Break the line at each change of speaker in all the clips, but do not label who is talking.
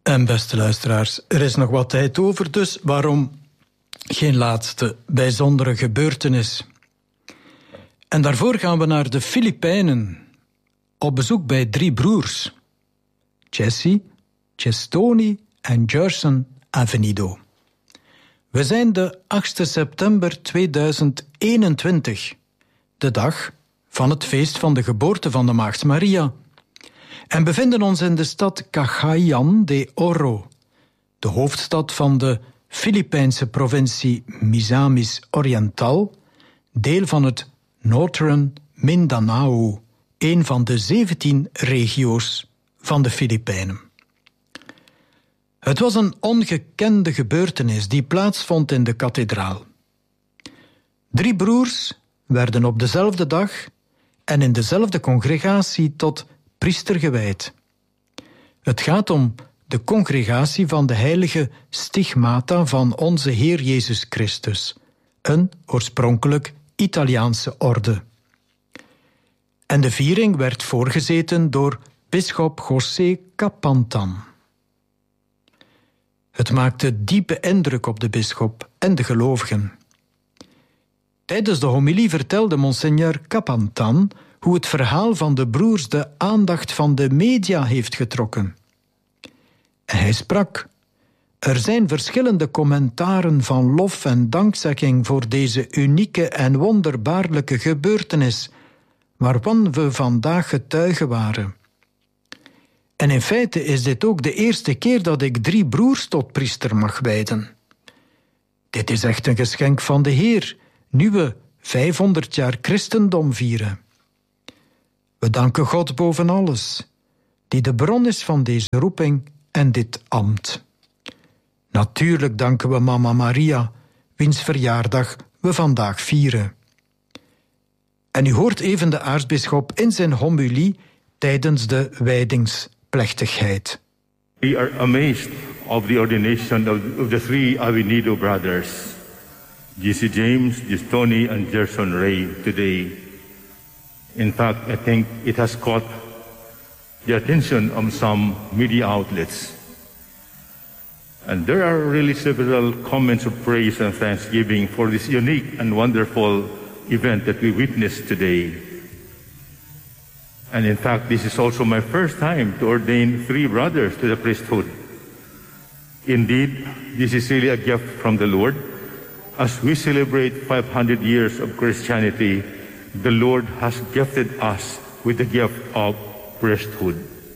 En beste luisteraars, er is nog wat tijd over, dus waarom geen laatste bijzondere gebeurtenis? En daarvoor gaan we naar de Filipijnen, op bezoek bij 3 broers. Jesse, Chestoni en Gerson Avenido. We zijn de 8 september 2021, de dag van het feest van de geboorte van de Maagd Maria, en bevinden ons in de stad Cagayan de Oro, de hoofdstad van de Filipijnse provincie Misamis Oriental, deel van het Northern Mindanao, een van de 17 regio's van de Filipijnen. Het was een ongekende gebeurtenis die plaatsvond in de kathedraal. 3 broers werden op dezelfde dag en in dezelfde congregatie tot priester gewijd. Het gaat om de congregatie van de heilige Stigmata van onze Heer Jezus Christus, een oorspronkelijk Italiaanse orde. En de viering werd voorgezeten door bisschop José Capantan. Het maakte diepe indruk op de bisschop en de gelovigen. Tijdens de homilie vertelde monseigneur Capantan hoe het verhaal van de broers de aandacht van de media heeft getrokken. En hij sprak: er zijn verschillende commentaren van lof en dankzegging voor deze unieke en wonderbaarlijke gebeurtenis, waarvan we vandaag getuigen waren. En in feite is dit ook de eerste keer dat ik 3 broers tot priester mag wijden. Dit is echt een geschenk van de Heer, nu we 500 jaar christendom vieren. We danken God boven alles, die de bron is van deze roeping en dit ambt. Natuurlijk danken we Mama Maria, wiens verjaardag we vandaag vieren. En u hoort even de aartsbisschop in zijn homilie tijdens de wijdingsplechtigheid.
We are amazed of the ordination of the 3 Avenido brothers, Jesse James, Chestoni, and Gerson Ray today. In fact, I think it has caught the attention of some media outlets. And there are really several comments of praise and thanksgiving for this unique and wonderful event that we witnessed today. And in fact, this is also my first time to ordain 3 brothers to the priesthood. Indeed, this is really a gift from the Lord. As we celebrate 500 years of Christianity, the Lord has gifted us with the gift of priesthood.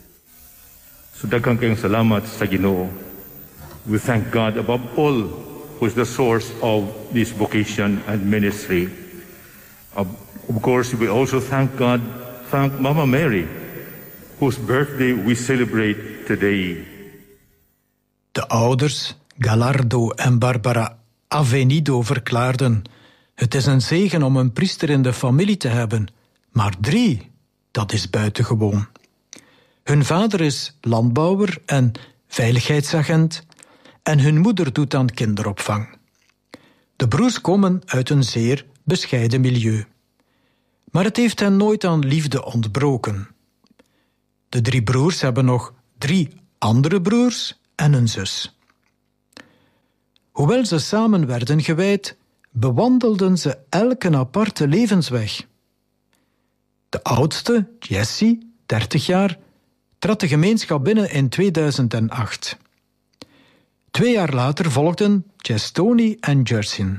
So daghang kayong salamat sa Ginoo. We thank God above all, who is the source of this vocation and ministry. Of course, we also thank Mama Mary, whose birthday we celebrate today.
De ouders, Gallardo en Barbara Avenido, verklaarden: het is een zegen om een priester in de familie te hebben, maar 3, dat is buitengewoon. Hun vader is landbouwer en veiligheidsagent en hun moeder doet aan kinderopvang. De broers komen uit een zeer bescheiden milieu. Maar het heeft hen nooit aan liefde ontbroken. De 3 broers hebben nog 3 andere broers en een zus. Hoewel ze samen werden gewijd, bewandelden ze elk een aparte levensweg. De oudste, Jesse, 30 jaar, trad de gemeenschap binnen in 2008. 2 jaar later volgden Chestoni en Gerson.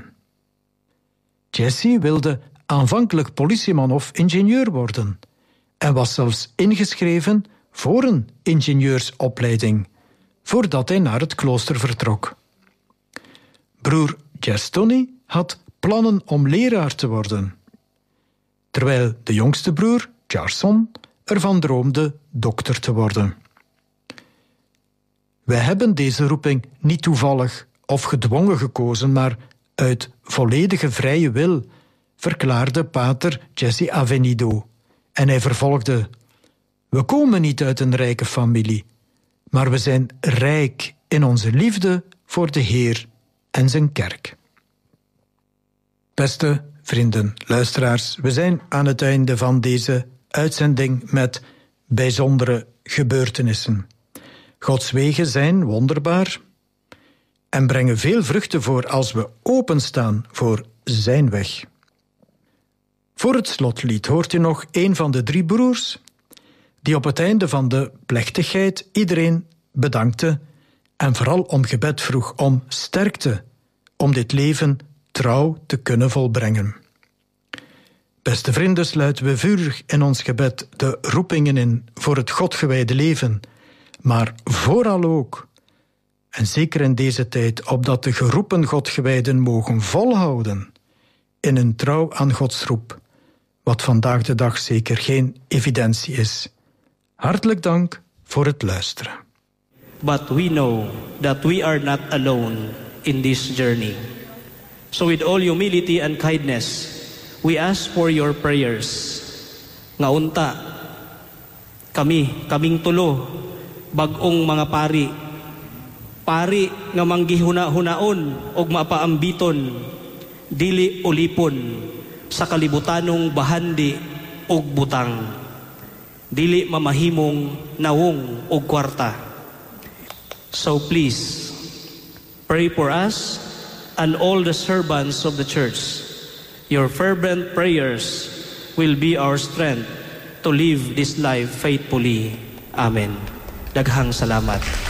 Jesse wilde aanvankelijk politieman of ingenieur worden en was zelfs ingeschreven voor een ingenieursopleiding, voordat hij naar het klooster vertrok. Broer Chestoni had plannen om leraar te worden, terwijl de jongste broer, Gerson, ervan droomde dokter te worden. Wij hebben deze roeping niet toevallig of gedwongen gekozen, maar uit volledige vrije wil, verklaarde pater Jesse Avenido. En hij vervolgde: we komen niet uit een rijke familie, maar we zijn rijk in onze liefde voor de Heer en zijn kerk. Beste vrienden, luisteraars, we zijn aan het einde van deze uitzending met bijzondere gebeurtenissen. Gods wegen zijn wonderbaar en brengen veel vruchten voor als we openstaan voor zijn weg. Voor het slotlied hoort u nog een van de 3 broers die op het einde van de plechtigheid iedereen bedankte en vooral om gebed vroeg om sterkte, om dit leven trouw te kunnen volbrengen. Beste vrienden, sluiten we vurig in ons gebed de roepingen in voor het Godgewijde leven, maar vooral ook, en zeker in deze tijd, opdat de geroepen Godgewijden mogen volhouden in hun trouw aan Gods roep, wat vandaag de dag zeker geen evidentie is. Hartelijk dank voor het luisteren.
But we know that we are not alone in this journey. So with all humility and kindness, we ask for your prayers. Nga unta, kaming tulo, bagong mga pari nga manggihuna-hunaon og mapaambiton, dili ulipon sa kalibutanong bahandi og butang, dili mamahimong nawong og kwarta. So please, pray for us and all the servants of the church. Your fervent prayers will be our strength to live this life faithfully. Amen. Daghang salamat.